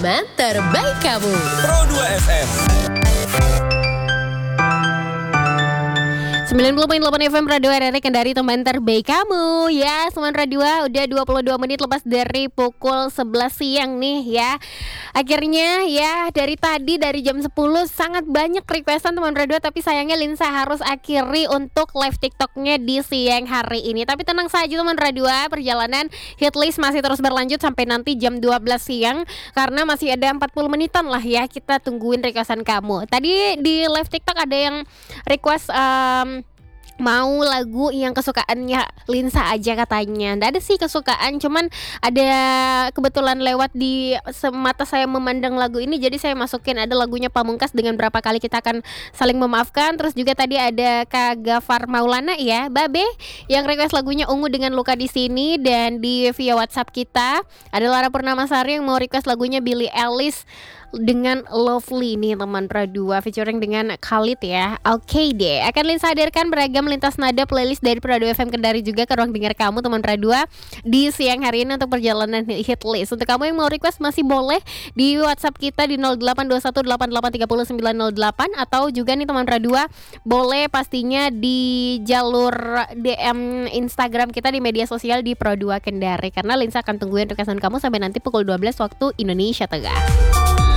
teman terbaik kamu. Pro 2 FM. 90.8 FM Radio RRI Kendari, teman terbaik kamu. Ya, teman Radio udah 22 menit lepas dari pukul 11 siang nih ya. Akhirnya ya, dari tadi dari jam 10 sangat banyak requestan teman Radio, tapi sayangnya Linsa harus akhiri untuk live TikToknya di siang hari ini. Tapi tenang saja teman Radio, perjalanan hitlist masih terus berlanjut sampai nanti jam 12 siang, karena masih ada 40 menitan lah ya, kita tungguin requestan kamu. Tadi di live TikTok ada yang request mau lagu yang kesukaannya Linsa aja katanya. Nggak ada sih kesukaan, cuman ada kebetulan lewat di semata saya memandang lagu ini, jadi saya masukin ada lagunya Pamungkas dengan Berapa Kali Kita Akan Saling Memaafkan. Terus juga tadi ada Kak Gafar Maulana ya, Babe, yang request lagunya Ungu dengan Luka di Sini. Dan di via WhatsApp kita ada Lara Purnamasari yang mau request lagunya Billie Eilish dengan Lovely nih teman Pradua, featuring dengan Khalid ya. Oke deh, akan Linsa hadirkan beragam lintas nada playlist dari Pradua FM Kendari juga ke ruang dengar kamu teman Pradua di siang hari ini untuk perjalanan hit list. Untuk kamu yang mau request masih boleh di WhatsApp kita di 082188300908, atau juga nih teman Pradua boleh pastinya di jalur DM Instagram kita di media sosial di Pradua Kendari, karena Linsa akan tungguin requestan kamu sampai nanti pukul 12 waktu Indonesia Tengah.